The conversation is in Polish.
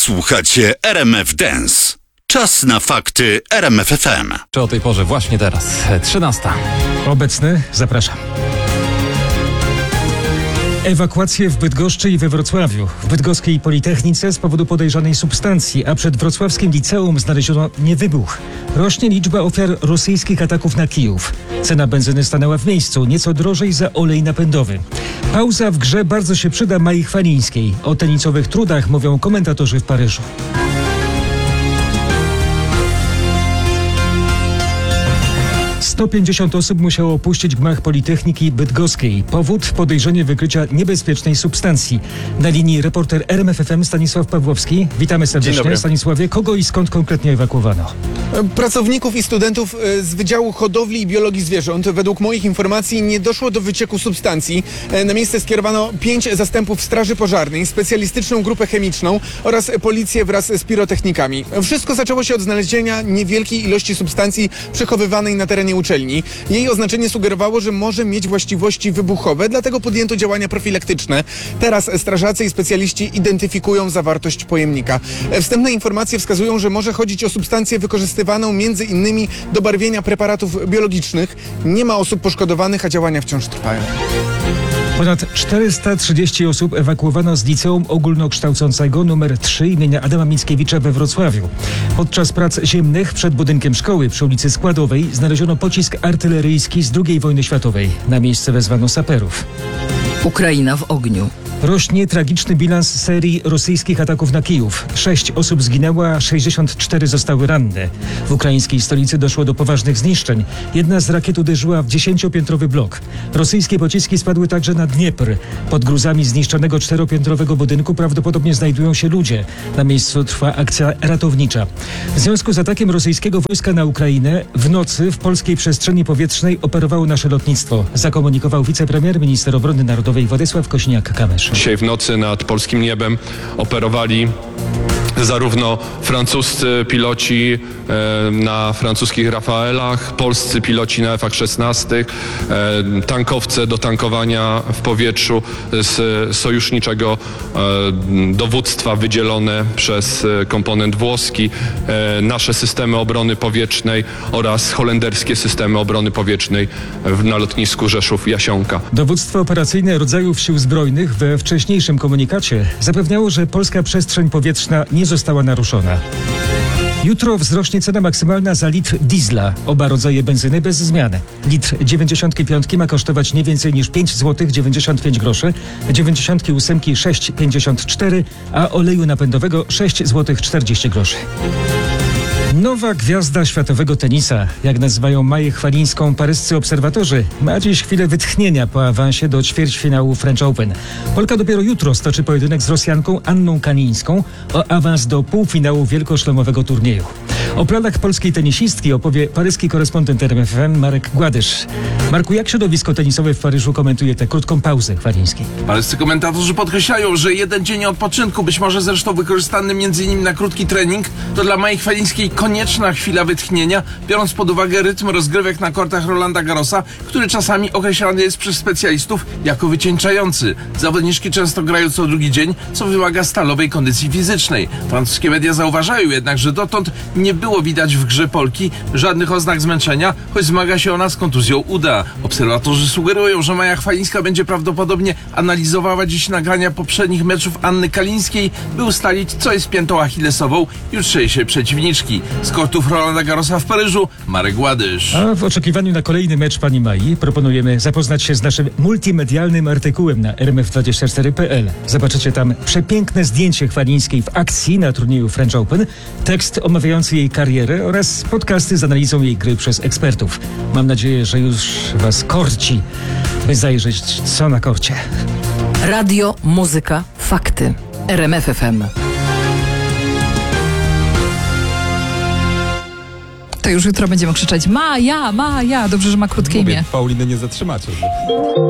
Słuchacie RMF Dance. Czas na fakty RMF FM. Czy o tej porze właśnie teraz, 13. Obecny, zapraszam. Ewakuacje w Bydgoszczy i we Wrocławiu. W bydgoskiej Politechnice z powodu podejrzanej substancji, a przed wrocławskim liceum znaleziono niewybuch. Rośnie liczba ofiar rosyjskich ataków na Kijów. Cena benzyny stanęła w miejscu, nieco drożej za olej napędowy. Pauza w grze bardzo się przyda Mai Chwalińskiej. O tenisowych trudach mówią komentatorzy w Paryżu. ...150 osób musiało opuścić gmach Politechniki Bydgoskiej. Powód? Podejrzenie wykrycia niebezpiecznej substancji. Na linii reporter RMF FM Stanisław Pawłowski. Witamy serdecznie. Stanisławie, kogo i skąd konkretnie ewakuowano? Pracowników i studentów z Wydziału Hodowli i Biologii Zwierząt. Według moich informacji nie doszło do wycieku substancji. Na miejsce skierowano 5 zastępów straży pożarnej, specjalistyczną grupę chemiczną oraz policję wraz z pirotechnikami. Wszystko zaczęło się od znalezienia niewielkiej ilości substancji przechowywanej na terenie uczelni. Jej oznaczenie sugerowało, że może mieć właściwości wybuchowe, dlatego podjęto działania profilaktyczne. Teraz strażacy i specjaliści identyfikują zawartość pojemnika. Wstępne informacje wskazują, że może chodzić o substancję wykorzystywaną między innymi do barwienia preparatów biologicznych. Nie ma osób poszkodowanych, a działania wciąż trwają. Ponad 430 osób ewakuowano z liceum ogólnokształcącego nr 3 imienia Adama Mickiewicza we Wrocławiu. Podczas prac ziemnych przed budynkiem szkoły przy ulicy Składowej znaleziono pocisk artyleryjski z II wojny światowej. Na miejsce wezwano saperów. Ukraina w ogniu. Rośnie tragiczny bilans serii rosyjskich ataków na Kijów. 6 osób zginęło, a 64 zostały ranne. W ukraińskiej stolicy doszło do poważnych zniszczeń. Jedna z rakiet uderzyła w 10-piętrowy blok. Rosyjskie pociski spadły także na Dniepr. Pod gruzami zniszczonego 4-piętrowego budynku prawdopodobnie znajdują się ludzie. Na miejscu trwa akcja ratownicza. W związku z atakiem rosyjskiego wojska na Ukrainę w nocy w polskiej przestrzeni powietrznej operowało nasze lotnictwo. Zakomunikował wicepremier, minister obrony narodowej Władysław Kosiniak-Kamysz. Dzisiaj w nocy nad polskim niebem operowali zarówno francuscy piloci na francuskich Rafaelach, polscy piloci na F-16, tankowce do tankowania w powietrzu z sojuszniczego dowództwa wydzielone przez komponent włoski, nasze systemy obrony powietrznej oraz holenderskie systemy obrony powietrznej na lotnisku Rzeszów-Jasionka. Dowództwo operacyjne rodzajów sił zbrojnych we wcześniejszym komunikacie zapewniało, że polska przestrzeń powietrzna nie została naruszona. Jutro wzrośnie cena maksymalna za litr diesla. Oba rodzaje benzyny bez zmiany. Litr 95 ma kosztować nie więcej niż 5 zł 95 groszy, 98 6,54, a oleju napędowego 6 zł 40 groszy. Nowa gwiazda światowego tenisa, jak nazywają Maję Chwalińską paryscy obserwatorzy, ma dziś chwilę wytchnienia po awansie do ćwierćfinału French Open. Polka dopiero jutro stoczy pojedynek z Rosjanką Anną Kanińską o awans do półfinału wielkoszlemowego turnieju. O planach polskiej tenisistki opowie paryski korespondent RMF FM Marek Gładysz. Marku, jak środowisko tenisowe w Paryżu komentuje tę krótką pauzę Chwalińskiej? Paryscy komentatorzy podkreślają, że jeden dzień odpoczynku, być może zresztą wykorzystany m.in. na krótki trening, to dla Mai Chwalińskiej konieczna chwila wytchnienia, biorąc pod uwagę rytm rozgrywek na kortach Rolanda Garrosa, który czasami określany jest przez specjalistów jako wycieńczający. Zawodniczki często grają co drugi dzień, co wymaga stalowej kondycji fizycznej. Francuskie media zauważają jednak, że dotąd nie było widać w grze Polki żadnych oznak zmęczenia, choć zmaga się ona z kontuzją uda. Obserwatorzy sugerują, że Maja Chwalińska będzie prawdopodobnie analizowała dziś nagrania poprzednich meczów Anny Kalińskiej, by ustalić, co jest piętą achillesową jutrzejszej przeciwniczki. Z kortów Rolanda Garrosa w Paryżu, Marek Gładysz. A w oczekiwaniu na kolejny mecz pani Mai proponujemy zapoznać się z naszym multimedialnym artykułem na rmf24.pl. Zobaczycie tam przepiękne zdjęcie Chwalińskiej w akcji na turnieju French Open, tekst omawiający jej karierę oraz podcasty z analizą jej gry przez ekspertów. Mam nadzieję, że już was korci, by zajrzeć co na korcie. Radio, muzyka, fakty. RMF FM. To już jutro będziemy krzyczeć Maja, Maja. Dobrze, że ma krótkie imię. Pauliny nie zatrzymacie.